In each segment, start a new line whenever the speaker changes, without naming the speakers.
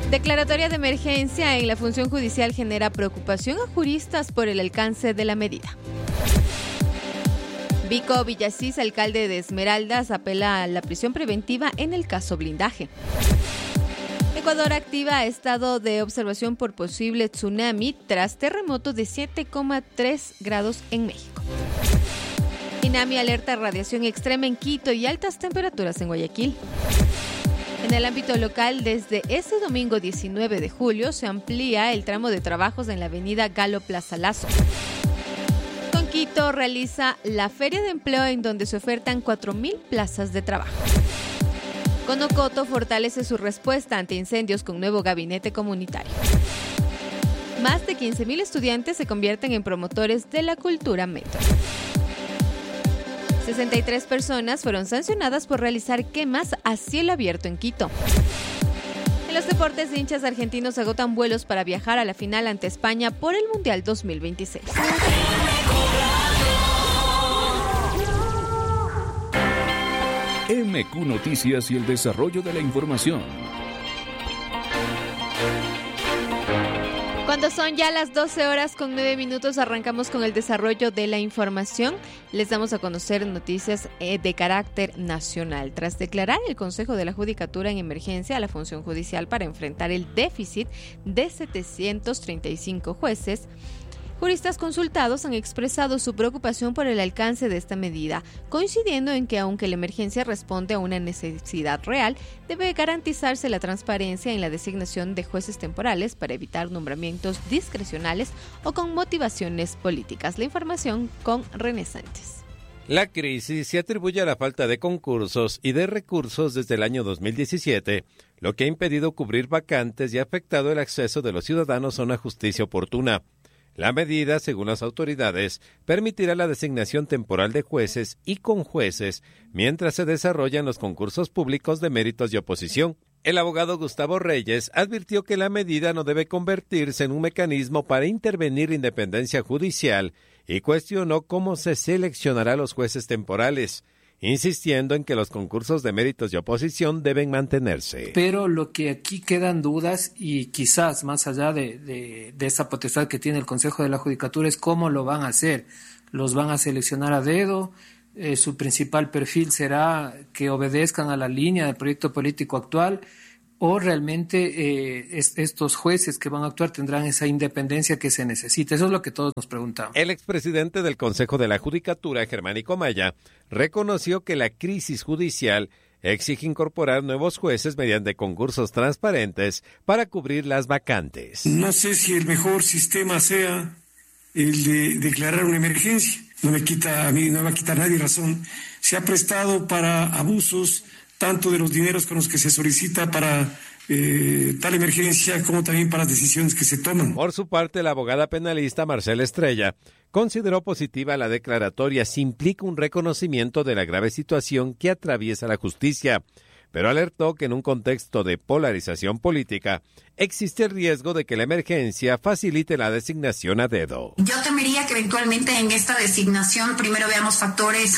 Declaratoria de emergencia en la función judicial genera preocupación a juristas por el alcance de la medida. Vico Villasís, alcalde de Esmeraldas, apela a la prisión preventiva en el caso blindaje. Ecuador activa estado de observación por posible tsunami tras terremoto de 7,3 grados en México. INAMI alerta radiación extrema en Quito y altas temperaturas en Guayaquil. En el ámbito local, desde este domingo 19 de julio se amplía el tramo de trabajos en la avenida Galo Plaza Lazo. Quito realiza la Feria de Empleo en donde se ofertan 4.000 plazas de trabajo. Conocoto fortalece su respuesta ante incendios con nuevo gabinete comunitario. Más de 15.000 estudiantes se convierten en promotores de la cultura metro. 63 personas fueron sancionadas por realizar quemas a cielo abierto en Quito. En los deportes, hinchas argentinos agotan vuelos para viajar a la final ante España por el Mundial 2026.
MQ Noticias y el desarrollo de la información.
Cuando son ya las 12:09, arrancamos con el desarrollo de la información. Les damos a conocer noticias de carácter nacional. Tras declarar el Consejo de la Judicatura en emergencia a la función judicial para enfrentar el déficit de 735 jueces, juristas consultados han expresado su preocupación por el alcance de esta medida, coincidiendo en que aunque la emergencia responde a una necesidad real, debe garantizarse la transparencia en la designación de jueces temporales para evitar nombramientos discrecionales o con motivaciones políticas. La información con René Sánchez.
La crisis se atribuye a la falta de concursos y de recursos desde el año 2017, lo que ha impedido cubrir vacantes y ha afectado el acceso de los ciudadanos a una justicia oportuna. La medida, según las autoridades, permitirá la designación temporal de jueces y conjueces mientras se desarrollan los concursos públicos de méritos y oposición. El abogado Gustavo Reyes advirtió que la medida no debe convertirse en un mecanismo para intervenir la independencia judicial y cuestionó cómo se seleccionará a los jueces temporales, insistiendo en que los concursos de méritos y oposición deben mantenerse.
Pero lo que aquí quedan dudas, y quizás más allá de esa potestad que tiene el Consejo de la Judicatura, es cómo lo van a hacer. ¿Los van a seleccionar a dedo? ¿Su principal perfil será que obedezcan a la línea del proyecto político actual? ¿O realmente estos jueces que van a actuar tendrán esa independencia que se necesita? Eso es lo que todos nos preguntamos.
El expresidente del Consejo de la Judicatura, Germánico Maya, reconoció que la crisis judicial exige incorporar nuevos jueces mediante concursos transparentes para cubrir las vacantes.
No sé si el mejor sistema sea el de declarar una emergencia. No me va a quitar nadie razón. Se ha prestado para abusos, tanto de los dineros con los que se solicita para tal emergencia, como también para las decisiones que se toman.
Por su parte, la abogada penalista Marcela Estrella consideró positiva la declaratoria si implica un reconocimiento de la grave situación que atraviesa la justicia, pero alertó que en un contexto de polarización política existe el riesgo de que la emergencia facilite la designación a dedo.
Yo temería que eventualmente en esta designación primero veamos factores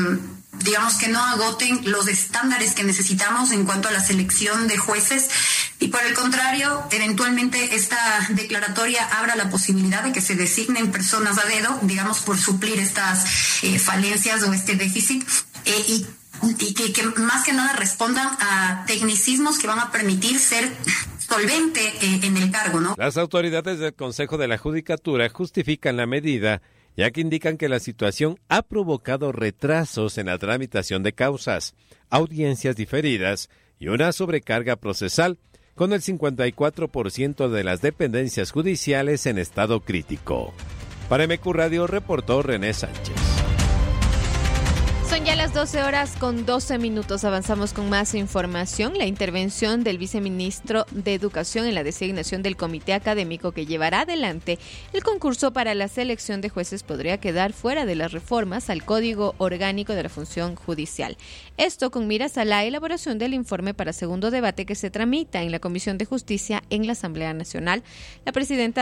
digamos que no agoten los estándares que necesitamos en cuanto a la selección de jueces y por el contrario, eventualmente esta declaratoria abra la posibilidad de que se designen personas a dedo, digamos por suplir estas falencias o este déficit y que más que nada respondan a tecnicismos que van a permitir ser solvente en el cargo, ¿no?
Las autoridades del Consejo de la Judicatura justifican la medida, ya que indican que la situación ha provocado retrasos en la tramitación de causas, audiencias diferidas y una sobrecarga procesal, con el 54% de las dependencias judiciales en estado crítico. Para MQ Radio reportó René Sánchez.
Son ya las 12:12. Avanzamos con más información. La intervención del viceministro de Educación en la designación del comité académico que llevará adelante el concurso para la selección de jueces podría quedar fuera de las reformas al Código Orgánico de la Función Judicial. Esto con miras a la elaboración del informe para segundo debate que se tramita en la Comisión de Justicia en la Asamblea Nacional. La presidenta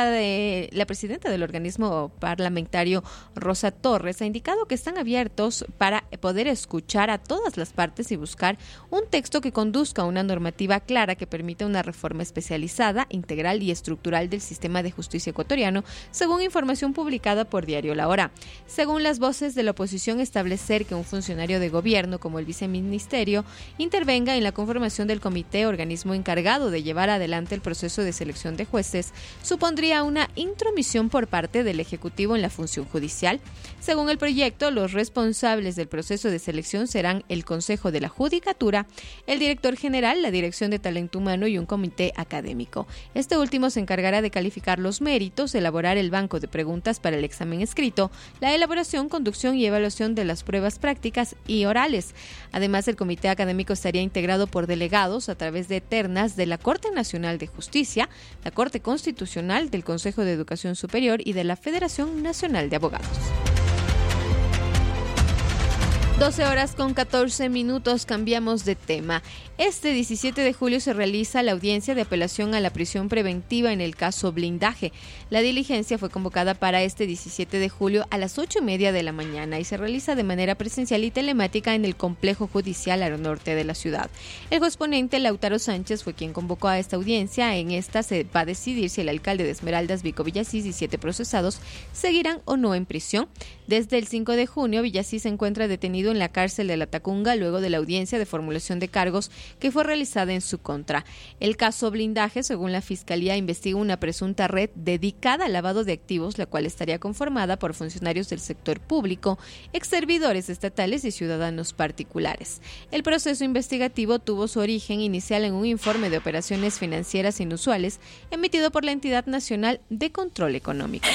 del organismo parlamentario, Rosa Torres, ha indicado que están abiertos para poder escuchar a todas las partes y buscar un texto que conduzca a una normativa clara que permita una reforma especializada, integral y estructural del sistema de justicia ecuatoriano, según información publicada por Diario La Hora. Según las voces de la oposición, establecer que un funcionario de gobierno como el viceministerio intervenga en la conformación del comité, organismo encargado de llevar adelante el proceso de selección de jueces, supondría una intromisión por parte del Ejecutivo en la función judicial. Según el proyecto, los responsables del proceso de selección serán el Consejo de la Judicatura, el director general, la Dirección de Talento Humano y un comité académico. Este último se encargará de calificar los méritos, elaborar el banco de preguntas para el examen escrito, la elaboración, conducción y evaluación de las pruebas prácticas y orales. Además, el comité académico estaría integrado por delegados a través de ternas de la Corte Nacional de Justicia, la Corte Constitucional, del Consejo de Educación Superior y de la Federación Nacional de Abogados. 12:14, cambiamos de tema. Este 17 de julio se realiza la audiencia de apelación a la prisión preventiva en el caso Blindaje. La diligencia fue convocada para este 17 de julio a las 8:30 de la mañana y se realiza de manera presencial y telemática en el complejo judicial al norte de la ciudad. El juez ponente Lautaro Sánchez fue quien convocó a esta audiencia. En esta se va a decidir si el alcalde de Esmeraldas, Vico Villasís, y 7 procesados seguirán o no en prisión. Desde el 5 de junio, Villasís se encuentra detenido en la cárcel de La Tacunga luego de la audiencia de formulación de cargos que fue realizada en su contra. El caso Blindaje, según la Fiscalía, investiga una presunta red dedicada al lavado de activos, la cual estaría conformada por funcionarios del sector público, exservidores estatales y ciudadanos particulares. El proceso investigativo tuvo su origen inicial en un informe de operaciones financieras inusuales emitido por la Entidad Nacional de Control Económico.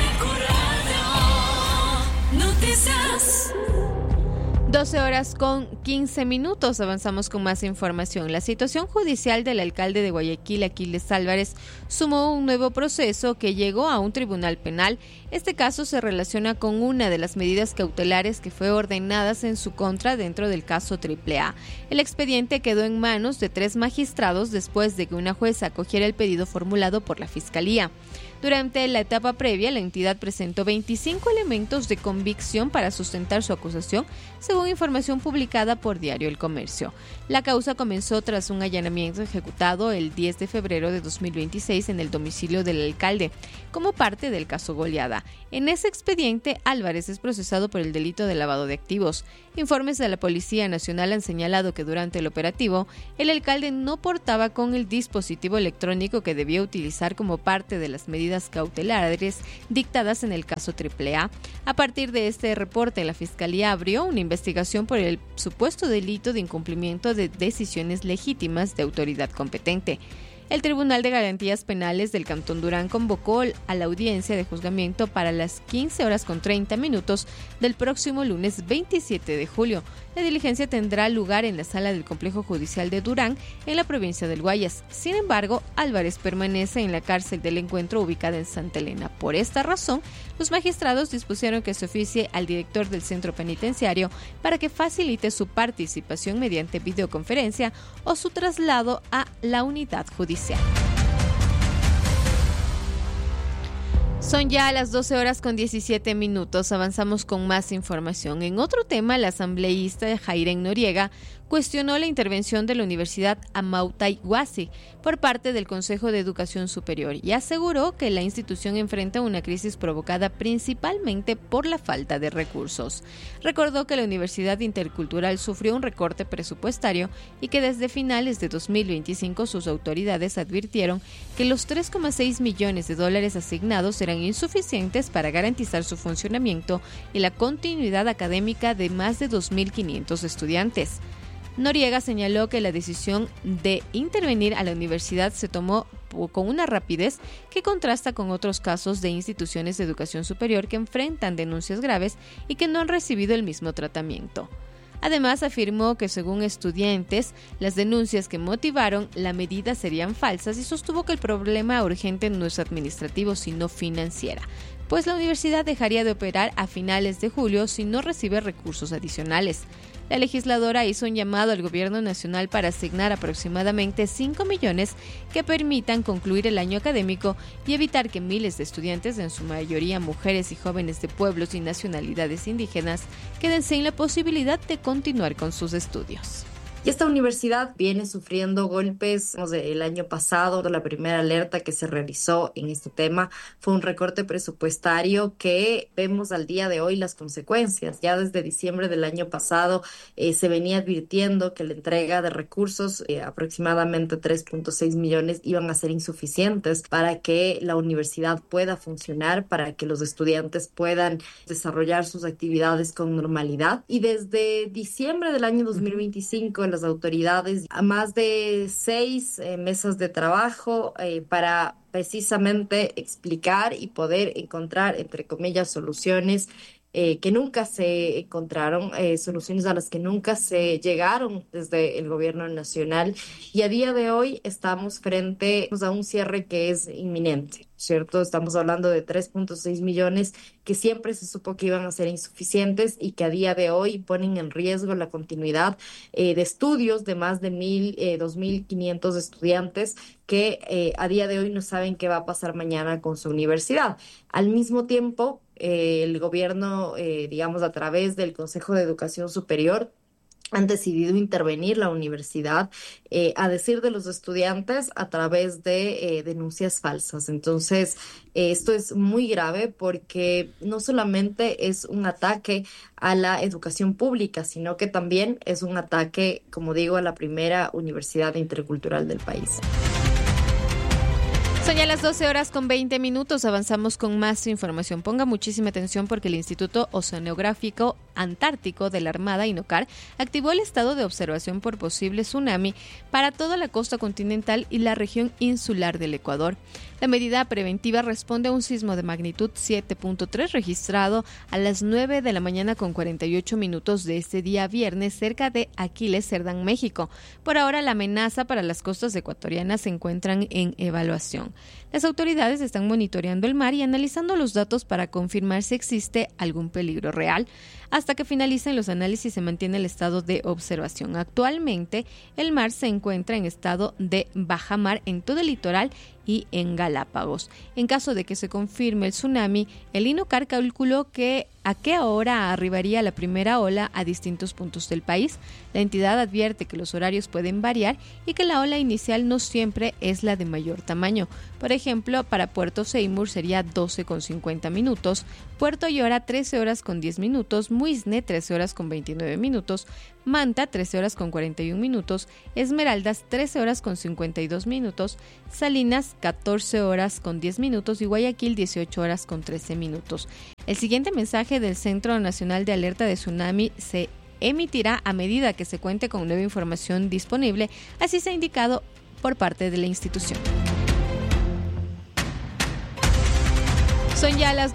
12:15, avanzamos con más información. La situación judicial del alcalde de Guayaquil, Aquiles Álvarez, sumó un nuevo proceso que llegó a un tribunal penal. Este caso se relaciona con una de las medidas cautelares que fue ordenadas en su contra dentro del caso AAA. El expediente quedó en manos de 3 magistrados después de que una jueza acogiera el pedido formulado por la Fiscalía. Durante la etapa previa, la entidad presentó 25 elementos de convicción para sustentar su acusación, según información publicada por Diario El Comercio. La causa comenzó tras un allanamiento ejecutado el 10 de febrero de 2026 en el domicilio del alcalde, como parte del caso Goleada. En ese expediente, Álvarez es procesado por el delito de lavado de activos. Informes de la Policía Nacional han señalado que durante el operativo, el alcalde no portaba con el dispositivo electrónico que debía utilizar como parte de las medidas cautelares dictadas en el caso AAA. A partir de este reporte, la Fiscalía abrió una investigación por el supuesto delito de incumplimiento de decisiones legítimas de autoridad competente. El Tribunal de Garantías Penales del Cantón Durán convocó a la audiencia de juzgamiento para las 15:30 del próximo lunes 27 de julio. La diligencia tendrá lugar en la sala del Complejo Judicial de Durán, en la provincia del Guayas. Sin embargo, Álvarez permanece en la cárcel del encuentro ubicada en Santa Elena. Por esta razón, los magistrados dispusieron que se oficie al director del centro penitenciario para que facilite su participación mediante videoconferencia o su traslado a la unidad judicial. Son ya las 12:17. Avanzamos con más información. En otro tema, la asambleísta Jairen Noriega cuestionó la intervención de la Universidad Amautay Huasi por parte del Consejo de Educación Superior y aseguró que la institución enfrenta una crisis provocada principalmente por la falta de recursos. Recordó que la Universidad Intercultural sufrió un recorte presupuestario y que desde finales de 2025 sus autoridades advirtieron que los $3,6 millones asignados eran insuficientes para garantizar su funcionamiento y la continuidad académica de más de 2.500 estudiantes. Noriega señaló que la decisión de intervenir a la universidad se tomó con una rapidez que contrasta con otros casos de instituciones de educación superior que enfrentan denuncias graves y que no han recibido el mismo tratamiento. Además, afirmó que según estudiantes, las denuncias que motivaron la medida serían falsas y sostuvo que el problema urgente no es administrativo, sino financiera. pues la universidad dejaría de operar a finales de julio si no recibe recursos adicionales. La legisladora hizo un llamado al gobierno nacional para asignar aproximadamente 5 millones que permitan concluir el año académico y evitar que miles de estudiantes, en su mayoría mujeres y jóvenes de pueblos y nacionalidades indígenas, queden sin la posibilidad de continuar con sus estudios.
Y esta universidad viene sufriendo golpes el año pasado. La primera alerta que se realizó en este tema fue un recorte presupuestario que vemos al día de hoy las consecuencias. Ya desde diciembre del año pasado se venía advirtiendo que la entrega de recursos, aproximadamente 3.6 millones, iban a ser insuficientes para que la universidad pueda funcionar, para que los estudiantes puedan desarrollar sus actividades con normalidad. Y desde diciembre del año 2025, las autoridades a más de 6 mesas de trabajo para precisamente explicar y poder encontrar, entre comillas, soluciones que nunca se encontraron, soluciones a las que nunca se llegaron desde el gobierno nacional, y a día de hoy estamos frente a un cierre que es inminente, ¿cierto? Estamos hablando de 3.6 millones que siempre se supo que iban a ser insuficientes y que a día de hoy ponen en riesgo la continuidad de estudios de más de 2.500 estudiantes que a día de hoy no saben qué va a pasar mañana con su universidad. Al mismo tiempo, el gobierno, a través del Consejo de Educación Superior, han decidido intervenir la universidad, a decir de los estudiantes, a través de denuncias falsas. Entonces, esto es muy grave porque no solamente es un ataque a la educación pública, sino que también es un ataque, como digo, a la primera universidad intercultural del país.
Son ya las 12:20. Avanzamos con más información. Ponga muchísima atención porque el Instituto Oceanográfico Antártico de la Armada, INOCAR, activó el estado de observación por posible tsunami para toda la costa continental y la región insular del Ecuador. La medida preventiva responde a un sismo de magnitud 7.3 registrado a las 9 de la mañana con 48 minutos de este día viernes cerca de Aquiles, Cerdán, México. Por ahora, la amenaza para las costas ecuatorianas se encuentran en evaluación. Las autoridades están monitoreando el mar y analizando los datos para confirmar si existe algún peligro real. Hasta que finalicen los análisis se mantiene el estado de observación. Actualmente, el mar se encuentra en estado de bajamar en todo el litoral y en Galápagos. En caso de que se confirme el tsunami, el INOCAR calculó que a qué hora arribaría la primera ola a distintos puntos del país. La entidad advierte que los horarios pueden variar y que la ola inicial no siempre es la de mayor tamaño. Por ejemplo, para Puerto Seymour sería 12:50 minutos, Puerto Ayora 13:10, Muisne 13:29, Manta 13:41, Esmeraldas 13:52, Salinas 14:10 y Guayaquil 18:13. El siguiente mensaje del Centro Nacional de Alerta de Tsunami se emitirá a medida que se cuente con nueva información disponible, así se ha indicado por parte de la institución. Son ya las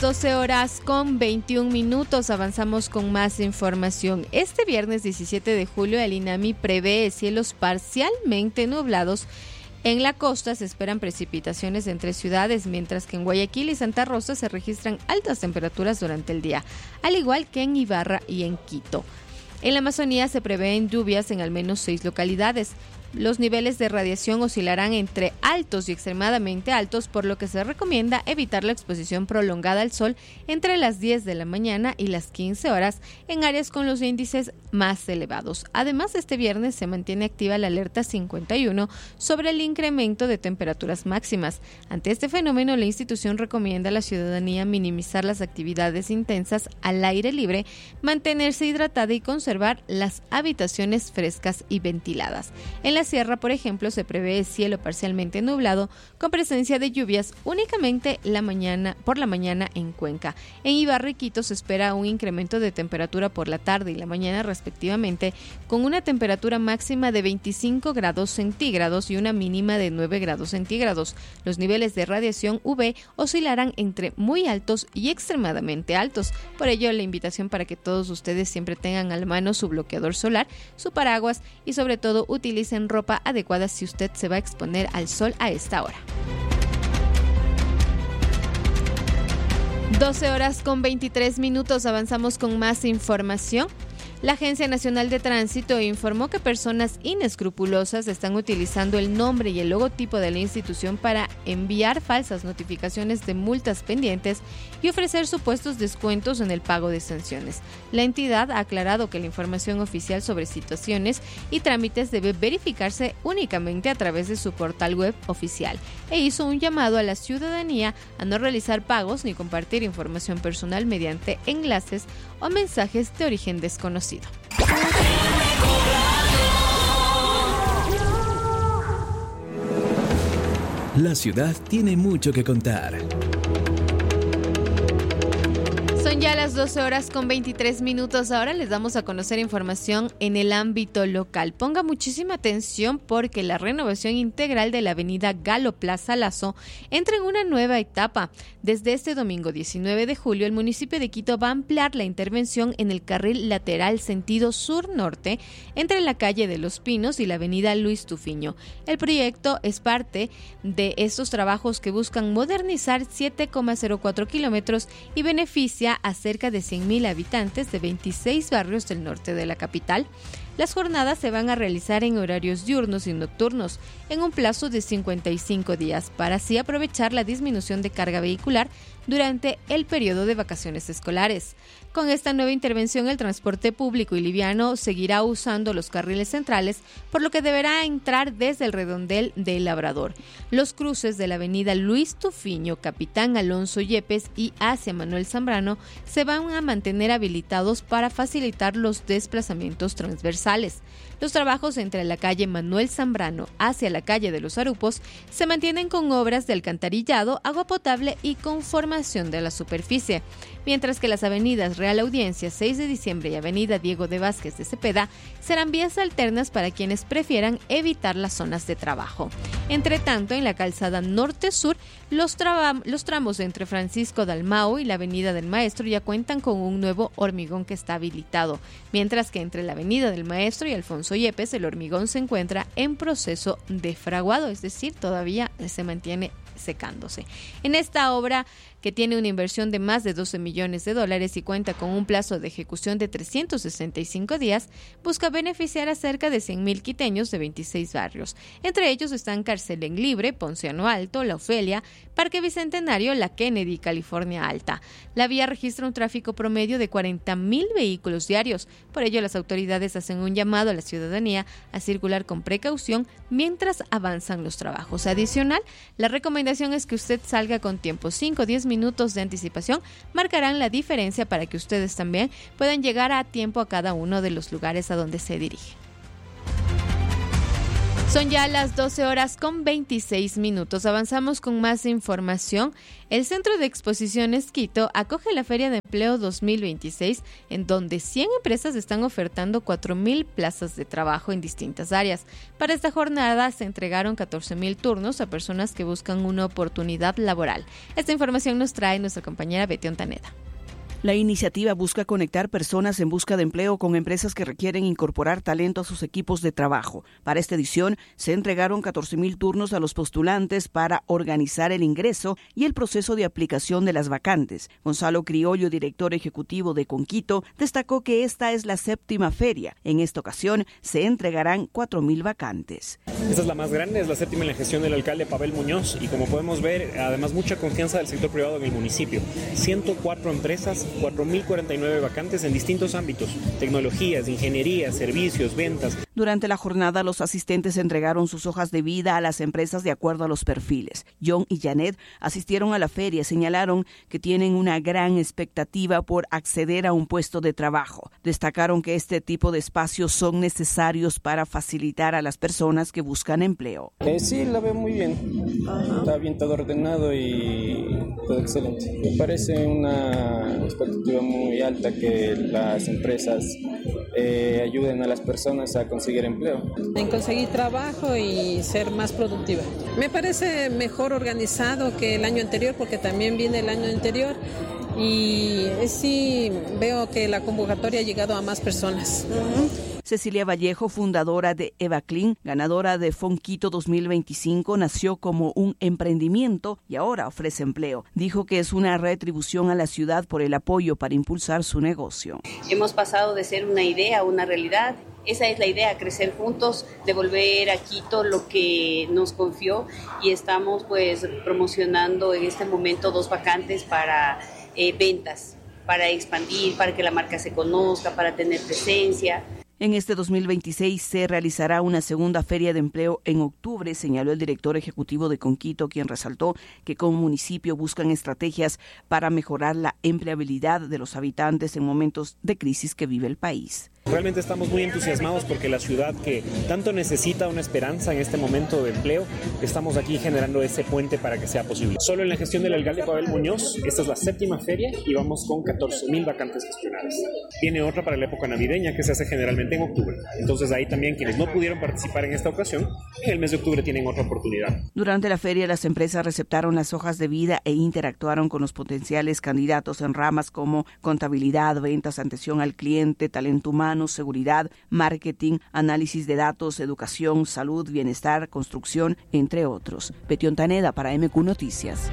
12:21. Avanzamos con más información. Este viernes 17 de julio, el INAMI prevé cielos parcialmente nublados. En la costa se esperan precipitaciones entre ciudades, mientras que en Guayaquil y Santa Rosa se registran altas temperaturas durante el día, al igual que en Ibarra y en Quito. En la Amazonía se prevén lluvias en al menos 6 localidades. Los niveles de radiación oscilarán entre altos y extremadamente altos, por lo que se recomienda evitar la exposición prolongada al sol entre las 10 de la mañana y las 15 horas en áreas con los índices más elevados. Además, este viernes se mantiene activa la alerta 51 sobre el incremento de temperaturas máximas. Ante este fenómeno, la institución recomienda a la ciudadanía minimizar las actividades intensas al aire libre, mantenerse hidratada y conservar las habitaciones frescas y ventiladas. En la sierra, por ejemplo, se prevé cielo parcialmente nublado con presencia de lluvias únicamente por la mañana en Cuenca. En Ibarra y Quito se espera un incremento de temperatura por la tarde y la mañana respectivamente, con una temperatura máxima de 25 grados centígrados y una mínima de 9 grados centígrados. Los niveles de radiación UV oscilarán entre muy altos y extremadamente altos. Por ello, la invitación para que todos ustedes siempre tengan a la mano su bloqueador solar, su paraguas y sobre todo utilicen ropa adecuada si usted se va a exponer al sol a esta hora. 12:23. Avanzamos con más información. La Agencia Nacional de Tránsito informó que personas inescrupulosas están utilizando el nombre y el logotipo de la institución para enviar falsas notificaciones de multas pendientes y ofrecer supuestos descuentos en el pago de sanciones. La entidad ha aclarado que la información oficial sobre situaciones y trámites debe verificarse únicamente a través de su portal web oficial e hizo un llamado a la ciudadanía a no realizar pagos ni compartir información personal mediante enlaces o mensajes de origen desconocido.
La ciudad tiene mucho que contar.
Son ya las 12:23. Ahora les damos a conocer información en el ámbito local. Ponga muchísima atención porque la renovación integral de la avenida Galo Plaza Lazo entra en una nueva etapa. Desde este domingo 19 de julio, el municipio de Quito va a ampliar la intervención en el carril lateral sentido sur-norte entre la calle de Los Pinos y la avenida Luis Tufiño. El proyecto es parte de estos trabajos que buscan modernizar 7,04 kilómetros y beneficia a cerca de 100,000 habitantes de 26 barrios del norte de la capital. Las jornadas se van a realizar en horarios diurnos y nocturnos en un plazo de 55 días para así aprovechar la disminución de carga vehicular durante el periodo de vacaciones escolares. Con esta nueva intervención, el transporte público y liviano seguirá usando los carriles centrales, por lo que deberá entrar desde el redondel del Labrador. Los cruces de la avenida Luis Tufiño, Capitán Alonso Yepes y hacia Manuel Zambrano se van a mantener habilitados para facilitar los desplazamientos transversales. Los trabajos entre la calle Manuel Zambrano hacia la calle de los Arupos se mantienen con obras de alcantarillado, agua potable y conformación de la superficie, mientras que las avenidas Real Audiencia, 6 de diciembre y avenida Diego de Vázquez de Cepeda serán vías alternas para quienes prefieran evitar las zonas de trabajo. Entre tanto, en la calzada norte-sur, los tramos entre Francisco Dalmau y la avenida del Maestro ya cuentan con un nuevo hormigón que está habilitado, mientras que entre la avenida del Maestro y Alfonso Yepes el hormigón se encuentra en proceso de fraguado, es decir, todavía se mantiene secándose. En esta obra, que tiene una inversión de más de $12 millones y cuenta con un plazo de ejecución de 365 días, busca beneficiar a cerca de 100,000 quiteños de 26 barrios. Entre ellos están Carcelén Libre, Ponciano Alto, La Ofelia, Parque Bicentenario, La Kennedy y California Alta. La vía registra un tráfico promedio de 40,000 vehículos diarios. Por ello, las autoridades hacen un llamado a la ciudadanía a circular con precaución mientras avanzan los trabajos. Adicional, la recomendación es que usted salga con tiempo. 5 o 10 minutos de anticipación marcarán la diferencia para que ustedes también puedan llegar a tiempo a cada uno de los lugares a donde se dirigen. Son ya las 12:26. Avanzamos con más información. El Centro de Exposiciones Quito acoge la Feria de Empleo 2026, en donde 100 empresas están ofertando 4,000 plazas de trabajo en distintas áreas. Para esta jornada se entregaron 14,000 turnos a personas que buscan una oportunidad laboral. Esta información nos trae nuestra compañera Betty Ontaneda.
La iniciativa busca conectar personas en busca de empleo con empresas que requieren incorporar talento a sus equipos de trabajo. Para esta edición se entregaron 14,000 turnos a los postulantes para organizar el ingreso y el proceso de aplicación de las vacantes. Gonzalo Criollo, director ejecutivo de Conquito, destacó que esta es la 7ª feria. En esta ocasión se entregarán 4,000 vacantes.
Esta es la más grande, es la 7ª en la gestión del alcalde Pavel Muñoz y como podemos ver, además mucha confianza del sector privado en el municipio. 104 empresas, 4,049 vacantes en distintos ámbitos, tecnologías, ingeniería, servicios, ventas.
Durante la jornada, los asistentes entregaron sus hojas de vida a las empresas de acuerdo a los perfiles. John y Janet asistieron a la feria, señalaron que tienen una gran expectativa por acceder a un puesto de trabajo. Destacaron que este tipo de espacios son necesarios para facilitar a las personas que buscan empleo.
Sí, la veo muy bien. Está bien todo ordenado y todo excelente. Me parece una expectativa muy alta que las empresas ayuden a las personas a conseguir empleo.
En conseguir trabajo y ser más productiva. Me parece mejor organizado que el año anterior porque también viene el año anterior y sí veo que la convocatoria ha llegado a más personas.
Cecilia Vallejo, fundadora de Eva Clean, ganadora de Fonquito 2025, nació como un emprendimiento y ahora ofrece empleo. Dijo que es una retribución a la ciudad por el apoyo para impulsar su negocio.
Hemos pasado de ser una idea a una realidad. Esa es la idea, crecer juntos, devolver a Quito lo que nos confió, y estamos pues promocionando en este momento 2 vacantes para ventas, para expandir, para que la marca se conozca, para tener presencia.
En este 2026 se realizará una segunda feria de empleo en octubre, señaló el director ejecutivo de Conquito, quien resaltó que como municipio buscan estrategias para mejorar la empleabilidad de los habitantes en momentos de crisis que vive el país.
Realmente estamos muy entusiasmados porque la ciudad que tanto necesita una esperanza en este momento de empleo, estamos aquí generando ese puente para que sea posible. Solo en la gestión del alcalde Pavel Muñoz, esta es la 7ª feria y vamos con 14,000 vacantes gestionadas. Viene otra para la época navideña que se hace generalmente en octubre. Entonces ahí también quienes no pudieron participar en esta ocasión, en el mes de octubre tienen otra oportunidad.
Durante la feria las empresas receptaron las hojas de vida e interactuaron con los potenciales candidatos en ramas como contabilidad, ventas, atención al cliente, talento humano, seguridad, marketing, análisis de datos, educación, salud, bienestar, construcción, entre otros. Petión Taneda para MQ Noticias.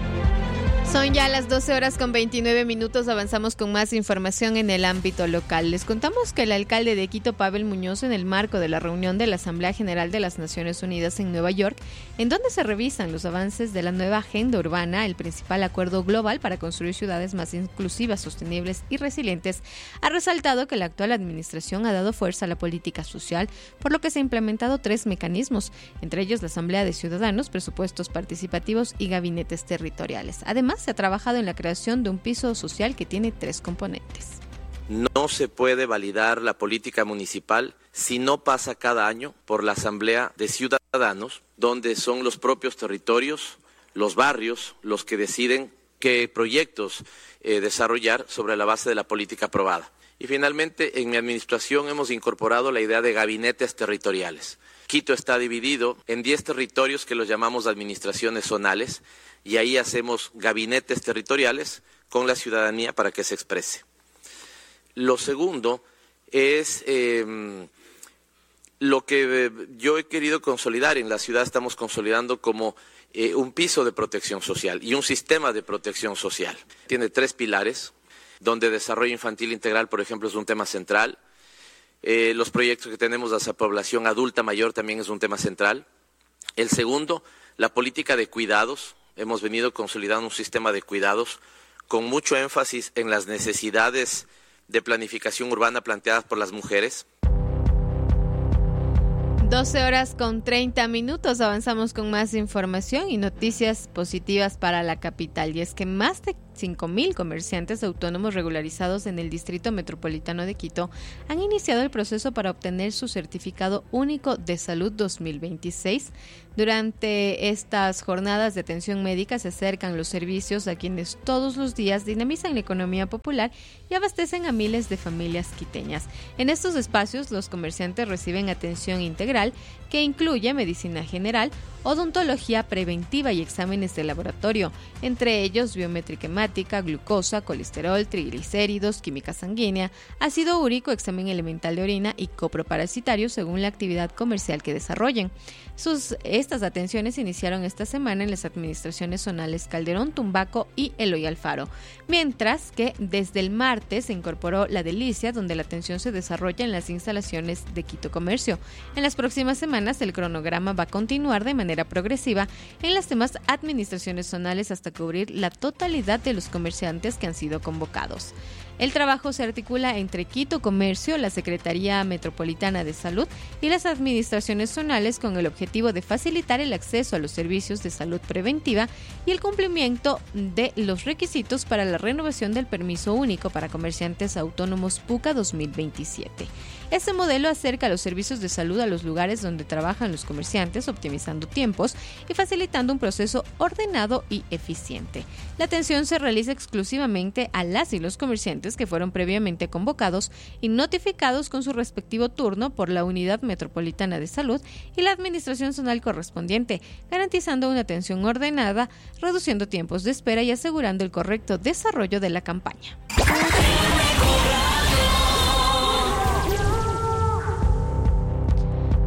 Son ya las 12:29. Avanzamos con más información en el ámbito local. Les contamos que el alcalde de Quito, Pavel Muñoz, en el marco de la reunión de la Asamblea General de las Naciones Unidas en Nueva York, en donde se revisan los avances de la nueva agenda urbana, el principal acuerdo global para construir ciudades más inclusivas, sostenibles y resilientes, ha resaltado que la actual administración ha dado fuerza a la política social, por lo que se han implementado 3 mecanismos, entre ellos la Asamblea de Ciudadanos, presupuestos participativos y gabinetes territoriales. Además, se ha trabajado en la creación de un piso social que tiene 3 componentes.
No se puede validar la política municipal si no pasa cada año por la Asamblea de Ciudadanos, donde son los propios territorios, los barrios, los que deciden qué proyectos desarrollar sobre la base de la política aprobada. Y finalmente, en mi administración hemos incorporado la idea de gabinetes territoriales. Quito está dividido en 10 territorios que los llamamos administraciones zonales, y ahí hacemos gabinetes territoriales con la ciudadanía para que se exprese. Lo segundo es lo que yo he querido consolidar en la ciudad. Estamos consolidando como un piso de protección social y un sistema de protección social. Tiene 3 pilares, donde desarrollo infantil integral, por ejemplo, es un tema central. Los proyectos que tenemos hacia población adulta mayor también es un tema central. El segundo, la política de cuidados. Hemos venido consolidando un sistema de cuidados con mucho énfasis en las necesidades de planificación urbana planteadas por las mujeres.
12:30. Avanzamos con más información y noticias positivas para la capital. Y es que más de 5,000 comerciantes autónomos regularizados en el Distrito Metropolitano de Quito han iniciado el proceso para obtener su certificado único de salud 2026. Durante estas jornadas de atención médica se acercan los servicios a quienes todos los días dinamizan la economía popular y abastecen a miles de familias quiteñas. En estos espacios los comerciantes reciben atención integral que incluye medicina general, odontología preventiva y exámenes de laboratorio, entre ellos biométrica hemática, glucosa, colesterol, triglicéridos, química sanguínea, ácido úrico, examen elemental de orina y coproparasitario según la actividad comercial que desarrollen. Estas atenciones se iniciaron esta semana en las administraciones zonales Calderón, Tumbaco y Eloy Alfaro, mientras que desde el martes se incorporó La Delicia, donde la atención se desarrolla en las instalaciones de Quito Comercio. En las próximas semanas el cronograma va a continuar de manera progresiva en las demás administraciones zonales hasta cubrir la totalidad de los comerciantes que han sido convocados. El trabajo se articula entre Quito Comercio, la Secretaría Metropolitana de Salud y las administraciones zonales con el objetivo de facilitar el acceso a los servicios de salud preventiva y el cumplimiento de los requisitos para la renovación del permiso único para comerciantes autónomos PUCA 2027. Este modelo acerca los servicios de salud a los lugares donde trabajan los comerciantes, optimizando tiempos y facilitando un proceso ordenado y eficiente. La atención se realiza exclusivamente a las y los comerciantes que fueron previamente convocados y notificados con su respectivo turno por la Unidad Metropolitana de Salud y la Administración Zonal correspondiente, garantizando una atención ordenada, reduciendo tiempos de espera y asegurando el correcto desarrollo de la campaña.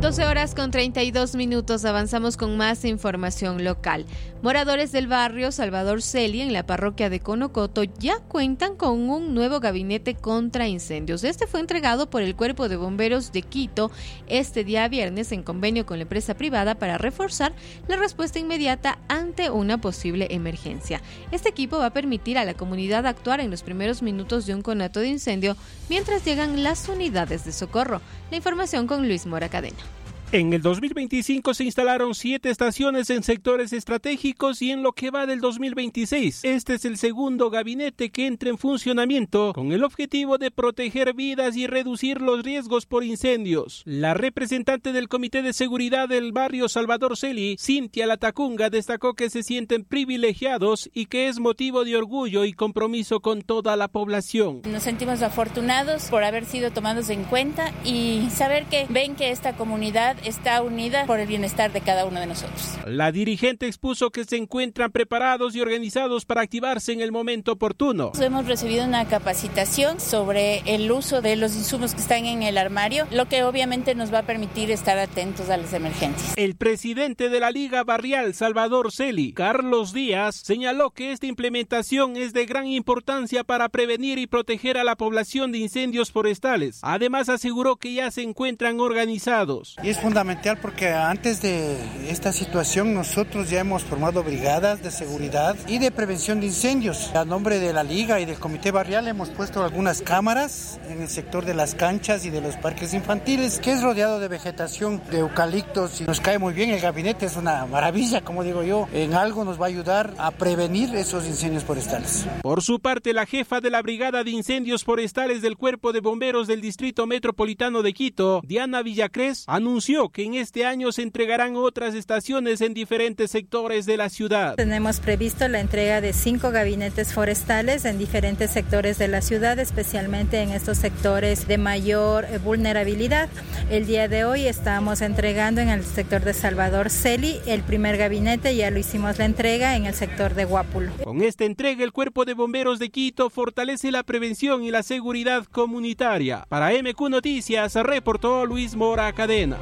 12:32. Avanzamos con más información local. Moradores del barrio Salvador Celi, en la parroquia de Conocoto, ya cuentan con un nuevo gabinete contra incendios. Este fue entregado por el Cuerpo de Bomberos de Quito este día viernes en convenio con la empresa privada para reforzar la respuesta inmediata ante una posible emergencia. Este equipo va a permitir a la comunidad actuar en los primeros minutos de un conato de incendio mientras llegan las unidades de socorro. La información con Luis Mora Cadena.
En el 2025 se instalaron 7 estaciones en sectores estratégicos y en lo que va del 2026, este es el segundo gabinete que entra en funcionamiento con el objetivo de proteger vidas y reducir los riesgos por incendios. La representante del Comité de Seguridad del barrio Salvador Celi, Cintia Latacunga, destacó que se sienten privilegiados y que es motivo de orgullo y compromiso con toda la población.
Nos sentimos afortunados por haber sido tomados en cuenta y saber que ven que esta comunidad está unida por el bienestar de cada uno de nosotros.
La dirigente expuso que se encuentran preparados y organizados para activarse en el momento oportuno.
Hemos recibido una capacitación sobre el uso de los insumos que están en el armario, lo que obviamente nos va a permitir estar atentos a las emergencias.
El presidente de la Liga Barrial Salvador Celi, Carlos Díaz, señaló que esta implementación es de gran importancia para prevenir y proteger a la población de incendios forestales. Además, aseguró que ya se encuentran organizados.
Y es fundamental porque antes de esta situación nosotros ya hemos formado brigadas de seguridad y de prevención de incendios. A nombre de la Liga y del Comité Barrial hemos puesto algunas cámaras en el sector de las canchas y de los parques infantiles, que es rodeado de vegetación de eucaliptos y nos cae muy bien. El gabinete es una maravilla, como digo yo, en algo nos va a ayudar a prevenir esos incendios forestales.
Por su parte, la jefa de la Brigada de Incendios Forestales del Cuerpo de Bomberos del Distrito Metropolitano de Quito, Diana Villacrés, anunció que en este año se entregarán otras estaciones en diferentes sectores de la ciudad.
Tenemos previsto la entrega de 5 gabinetes forestales en diferentes sectores de la ciudad, especialmente en estos sectores de mayor vulnerabilidad. El día de hoy estamos entregando en el sector de Salvador Celi el primer gabinete, ya lo hicimos la entrega en el sector de Guápulo.
Con esta entrega, el Cuerpo de Bomberos de Quito fortalece la prevención y la seguridad comunitaria. Para MQ Noticias, reportó Luis Mora Cadena.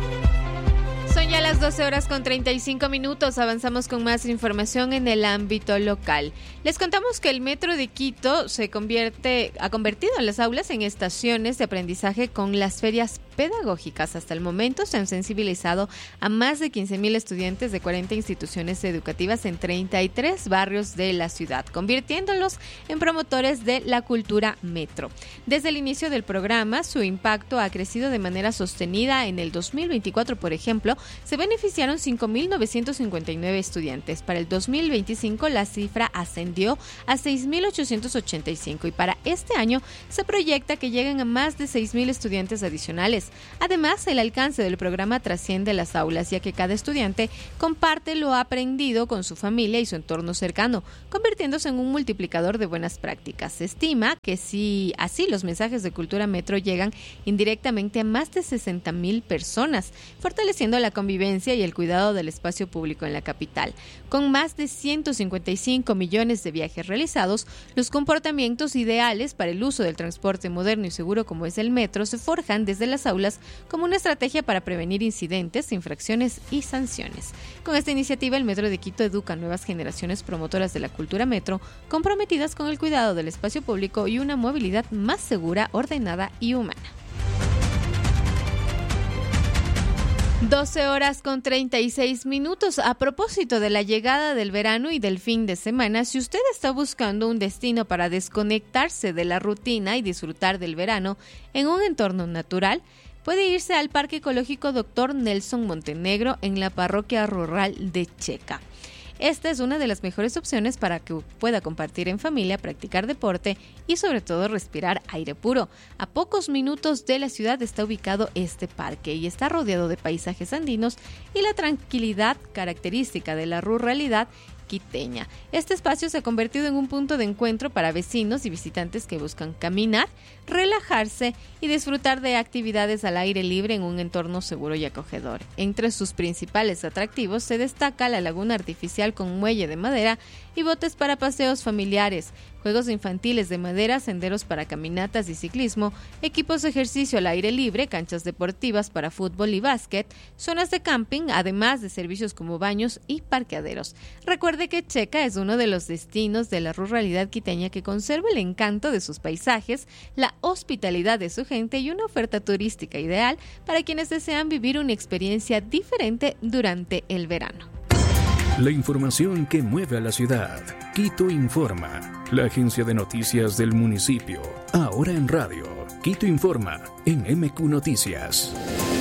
Son ya las 12:35. Avanzamos con más información en el ámbito local. Les contamos que el Metro de Quito ha convertido a las aulas en estaciones de aprendizaje con las ferias pedagógicas. Hasta el momento se han sensibilizado a más de 15,000 estudiantes de 40 instituciones educativas en 33 barrios de la ciudad, convirtiéndolos en promotores de la cultura metro. Desde el inicio del programa, su impacto ha crecido de manera sostenida. En el 2024, por ejemplo, se beneficiaron 5,959 estudiantes. Para el 2025, la cifra ascendió a 6,885 y para este año se proyecta que lleguen a más de 6,000 estudiantes adicionales. Además, el alcance del programa trasciende las aulas, ya que cada estudiante comparte lo aprendido con su familia y su entorno cercano, convirtiéndose en un multiplicador de buenas prácticas. Se estima que si así los mensajes de Cultura Metro llegan indirectamente a más de 60,000 personas, fortaleciendo la convivencia y el cuidado del espacio público en la capital. Con más de 155 millones de viajes realizados, los comportamientos ideales para el uso del transporte moderno y seguro como es el metro se forjan desde las aulas como una estrategia para prevenir incidentes, infracciones y sanciones. Con esta iniciativa, el Metro de Quito educa a nuevas generaciones promotoras de la cultura metro, comprometidas con el cuidado del espacio público y una movilidad más segura, ordenada y humana. 12:36. A propósito de la llegada del verano y del fin de semana, si usted está buscando un destino para desconectarse de la rutina y disfrutar del verano en un entorno natural, puede irse al Parque Ecológico Dr. Nelson Montenegro en la parroquia rural de Checa. Esta es una de las mejores opciones para que pueda compartir en familia, practicar deporte y sobre todo respirar aire puro. A pocos minutos de la ciudad está ubicado este parque y está rodeado de paisajes andinos y la tranquilidad característica de la ruralidad quiteña. Este espacio se ha convertido en un punto de encuentro para vecinos y visitantes que buscan caminar, relajarse y disfrutar de actividades al aire libre en un entorno seguro y acogedor. Entre sus principales atractivos se destaca la laguna artificial con muelle de madera y botes para paseos familiares, juegos infantiles de madera, senderos para caminatas y ciclismo, equipos de ejercicio al aire libre, canchas deportivas para fútbol y básquet, zonas de camping, además de servicios como baños y parqueaderos. Recuerde que Checa es uno de los destinos de la ruralidad quiteña que conserva el encanto de sus paisajes, la hospitalidad de su gente y una oferta turística ideal para quienes desean vivir una experiencia diferente durante el verano.
La información que mueve a la ciudad. Quito Informa, la agencia de noticias del municipio. Ahora en radio. Quito Informa, en MQ Noticias.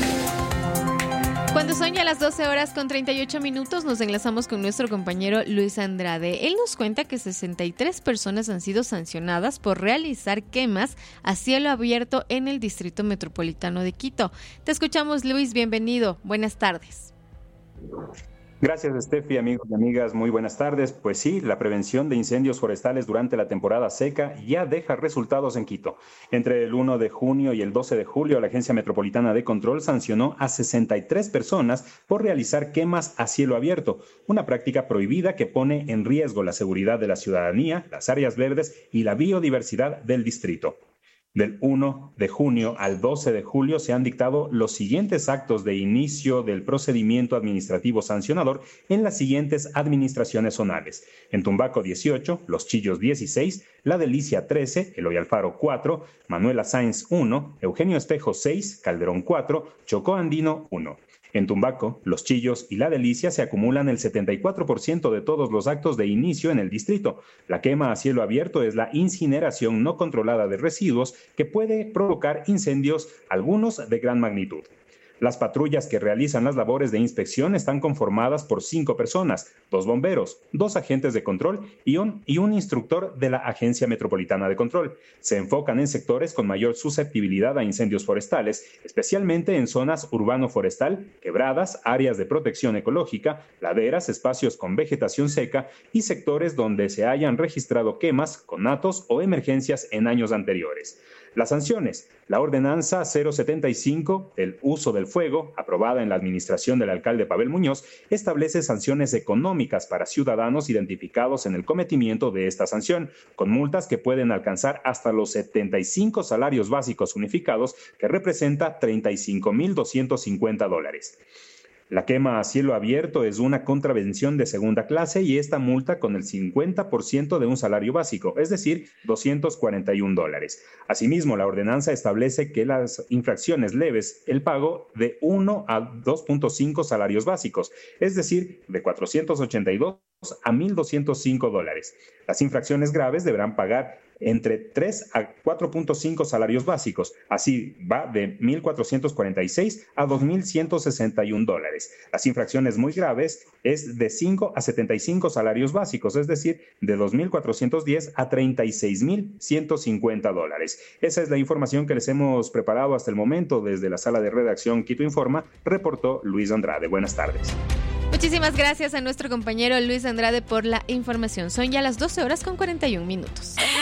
Cuando son ya las 12 horas con 38 minutos, nos enlazamos con nuestro compañero Luis Andrade. Él nos cuenta que 63 personas han sido sancionadas por realizar quemas a cielo abierto en el Distrito Metropolitano de Quito. Te escuchamos, Luis, bienvenido. Buenas tardes.
Gracias, Steffi, amigos y amigas, muy buenas tardes. Pues sí, la prevención de incendios forestales durante la temporada seca ya deja resultados en Quito. Entre el 1 de junio y el 12 de julio, la Agencia Metropolitana de Control sancionó a 63 personas por realizar quemas a cielo abierto, una práctica prohibida que pone en riesgo la seguridad de la ciudadanía, las áreas verdes y la biodiversidad del distrito. Del 1 de junio al 12 de julio se han dictado los siguientes actos de inicio del procedimiento administrativo sancionador en las siguientes administraciones zonales. En Tumbaco 18, Los Chillos 16, La Delicia 13, Eloy Alfaro 4, Manuela Sáenz 1, Eugenio Espejo 6, Calderón 4, Chocó Andino 1. En Tumbaco, Los Chillos y La Delicia se acumulan el 74% de todos los actos de inicio en el distrito. La quema a cielo abierto es la incineración no controlada de residuos que puede provocar incendios, algunos de gran magnitud. Las patrullas que realizan las labores de inspección están conformadas por 5 personas, 2 bomberos, 2 agentes de control y un instructor de la Agencia Metropolitana de Control. Se enfocan en sectores con mayor susceptibilidad a incendios forestales, especialmente en zonas urbano-forestal, quebradas, áreas de protección ecológica, laderas, espacios con vegetación seca y sectores donde se hayan registrado quemas, conatos o emergencias en años anteriores. Las sanciones. La ordenanza 075, el uso del fuego, aprobada en la administración del alcalde Pavel Muñoz, establece sanciones económicas para ciudadanos identificados en el cometimiento de esta sanción, con multas que pueden alcanzar hasta los 75 salarios básicos unificados, que representa $35,250. La quema a cielo abierto es una contravención de segunda clase y esta multa con el 50% de un salario básico, es decir, $241. Asimismo, la ordenanza establece que las infracciones leves, el pago de 1 a 2.5 salarios básicos, es decir, de $482 a $1,205. Las infracciones graves deberán pagar entre 3 a 4.5 salarios básicos. Así va de $1,446 a $2,161. Las infracciones muy graves es de 5 a 75 salarios básicos, es decir, de $2,410 a $36,150. Esa es la información que les hemos preparado hasta el momento desde la sala de redacción Quito Informa, reportó Luis Andrade. Buenas tardes.
Muchísimas gracias a nuestro compañero Luis Andrade por la información. Son ya las 12 horas con 41 minutos.